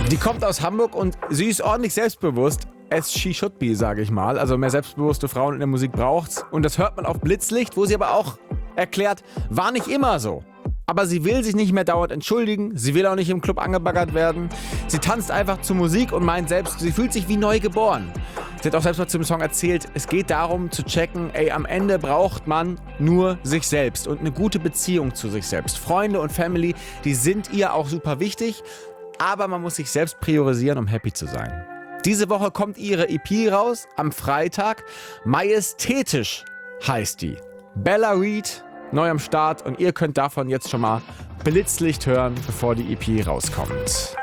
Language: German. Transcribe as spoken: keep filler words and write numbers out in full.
Die kommt aus Hamburg und sie ist ordentlich selbstbewusst. As she should be, sage ich mal. Also mehr selbstbewusste Frauen in der Musik braucht's. Und das hört man auf Blitzlicht, wo sie aber auch erklärt, war nicht immer so. Aber sie will sich nicht mehr dauernd entschuldigen. Sie will auch nicht im Club angebaggert werden. Sie tanzt einfach zur Musik und meint selbst, sie fühlt sich wie neu geboren. Sie hat auch selbst mal zum Song erzählt, es geht darum zu checken, ey, am Ende braucht man nur sich selbst und eine gute Beziehung zu sich selbst. Freunde und Family, die sind ihr auch super wichtig, aber man muss sich selbst priorisieren, um happy zu sein. Diese Woche kommt ihre E P raus, am Freitag. Majestätisch heißt die. Bella Reed, neu am Start und ihr könnt davon jetzt schon mal Blitzlicht hören, bevor die E P rauskommt.